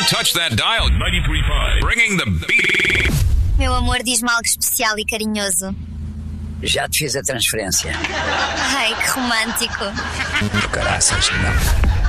touch that dial. 93.5. Bringing the beat. Meu amor, diz-me algo especial e carinhoso. Já te fiz a transferência. Ai, que romântico. Caraças, não.